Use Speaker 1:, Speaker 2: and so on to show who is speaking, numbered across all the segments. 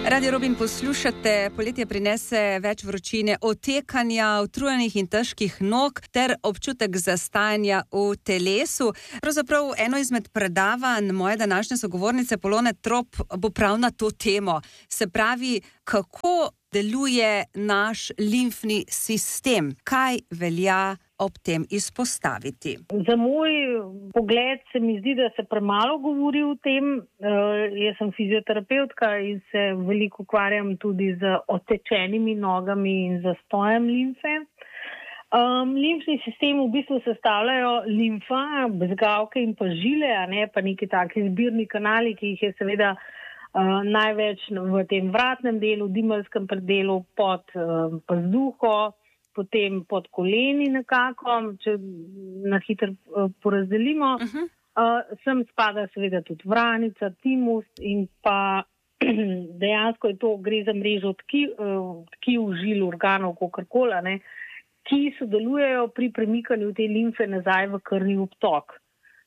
Speaker 1: Radio Robin poslušate, poletje prinese več vročine, otekanja, utrujenih in težkih nog ter občutek zastajanja v telesu. Pravzaprav eno izmed predavanj moje današnje sogovornice Polone Trop bo prav na to temo. Se pravi, kako deluje naš limfni sistem, kaj velja ob tem izpostaviti.
Speaker 2: Za moj pogled se mi zdi, da se premalo govori o tem. Jaz sem fizioterapevtka in se veliko ukvarjam tudi z otečenimi nogami in zastojem limfe. Limfni sistem v bistvu sestavljajo limfa, bezgavke in pa žile, a ne pa neki taki zbirni kanali, ki jih je seveda največ v tem vratnem delu, dimelskem predelu pod pazduho, potem pod koleni nekako, če na hitro porazdelimo. Sem spada seveda tudi vranica, timus in pa dejansko gre za mrežo tkiv, žil, organov, kakorkoli, ki sodelujejo pri premikanju te limfe nazaj v krvni obtok.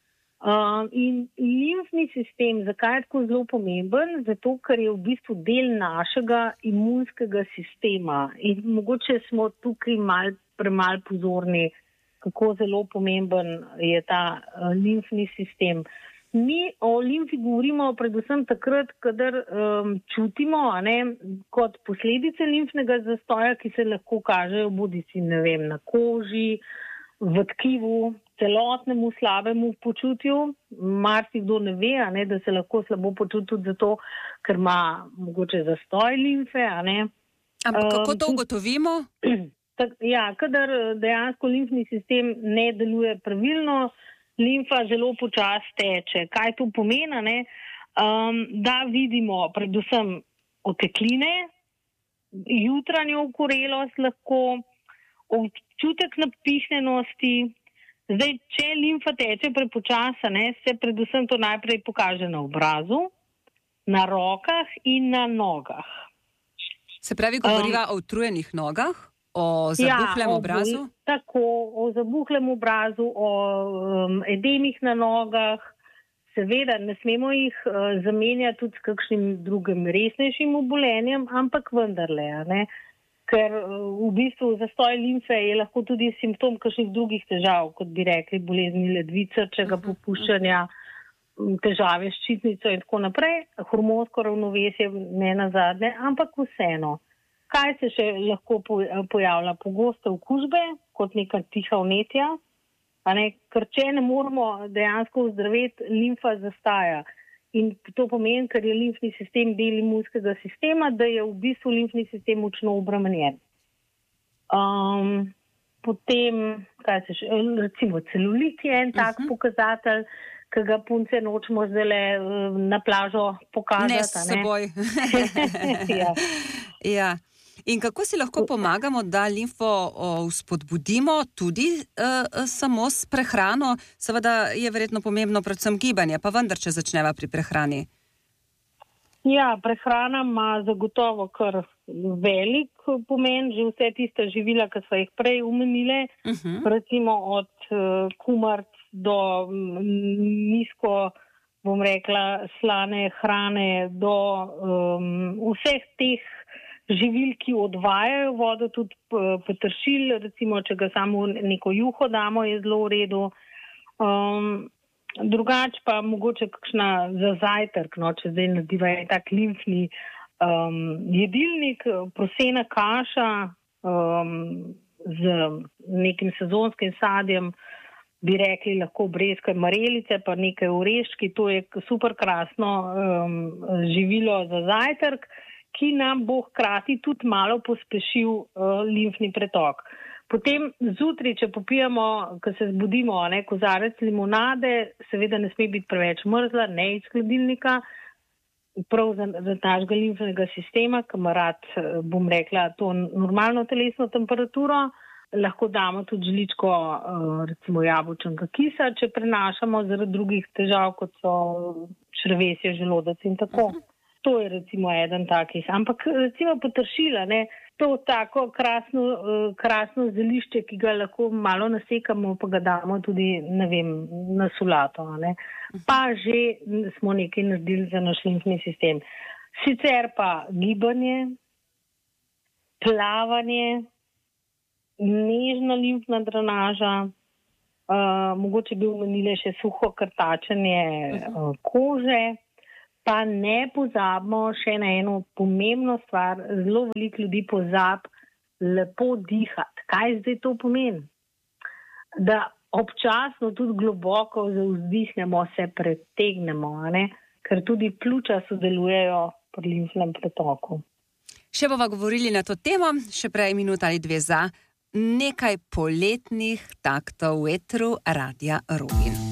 Speaker 2: In limfni sistem, zakaj je tako zelo pomemben? Zato, ker je v bistvu del našega imunskega sistema in mogoče smo tukaj premalo pozorni, kako zelo pomemben je ta limfni sistem. Mi o limfi govorimo predvsem takrat, kadar čutimo, kot posledice limfnega zastoja, ki se lahko kažejo bodisi, na koži, v tkivu, celotnemu slabemu počutju. Marsikdo ne ve, da se lahko slabo počuti tudi zato, ker ima mogoče zastoj limfe.
Speaker 1: Ampak kako to ugotovimo?
Speaker 2: Kadar dejansko limfni sistem ne deluje pravilno, limfa zelo počasi teče. Kaj to pomeni? Da vidimo predvsem otekline, jutranjo okorelost lahko, občutek napihnjenosti. Zdaj, če limfa teče prepočasno, se predvsem to najprej pokaže na obrazu, na rokah in na nogah.
Speaker 1: Se pravi, govoriva o utrujenih nogah, o zabuhlem obrazu?
Speaker 2: Tako, o zabuhlem obrazu, o edemih na nogah. Seveda, ne smemo jih zamenjati tudi s kakšnim drugim resnejšim obolenjem, ampak vendarle, ker v bistvu zastoj limfe je lahko tudi simptom kakšnih drugih težav, kot bi rekli bolezni ledvičarčega popuščanja, težave s ščitnico in tako naprej, hormonsko ravnovesje ne nazadnje, ampak vseeno. Kaj se še lahko pojavlja? Pogoste okužbe, kot neka tiha vnetja, ker če ne moramo dejansko ozdraveti, limfa zastaja. In to pomeni, ker je limfni sistem del imunskega sistema, da je v bistvu limfni sistem močno obremenjen. Potem, recimo celulit je en tak pokazatelj, ki ga punce nočemo zdajle na plažo pokazati.
Speaker 1: Ne s seboj. Ja. In kako si lahko pomagamo, da limfo vzpodbudimo tudi samo s prehrano? Seveda je verjetno pomembno predvsem gibanje, pa vendar, če začneva pri prehrani.
Speaker 2: Ja, prehrana ima zagotovo kar velik pomen, že vse tiste živila, ki so jih prej omenile, recimo od kumaric do nizko, bom rekla, slane hrane, do vseh teh živil, ki odvajajo vodo, tudi peteršilj, recimo, če ga samo neko juho damo, je zelo v redu. Drugač pa mogoče kakšna za zajtrk, če zdaj narediva je tak limfni jedilnik, prosena kaša z nekim sezonskim sadjem, bi rekli lahko breskve marelice, pa nekaj oreščki, to je super krasno živilo za zajtrk, ki nam bo hkrati tudi malo pospešil limfni pretok. Potem zjutraj, če popijamo, ko se zbudimo, kozarec limonade, seveda ne sme biti preveč mrzla, ne iz hladilnika, prav za našega limfnega sistema, ki ima rad, bom rekla, to normalno telesno temperaturo. Lahko damo tudi žličko, recimo jabolčnega kisa, če prenašamo zaradi drugih težav, kot so črevesje, želodec in tako. To je recimo eden takih. Ampak recimo peteršilj, to tako krasno zelišče, ki ga lahko malo nasekamo, pa ga damo tudi, na solato. Pa že smo nekaj naredili za naš limfni sistem. Sicer pa gibanje, plavanje, nežna limfna drenaža, mogoče bi omenili še suho krtačenje kože, pa ne pozabimo še na eno pomembno stvar, zelo veliko ljudi pozabi lepo dihati. Kaj zdaj to pomeni? Da občasno tudi globoko zavzdihnemo, se pretegnemo, ker tudi pljuča sodelujejo pri limfnem pretoku.
Speaker 1: Še bova govorili na to temo, še prej minuta ali dve za nekaj poletnih taktov v etru Radia Rubin.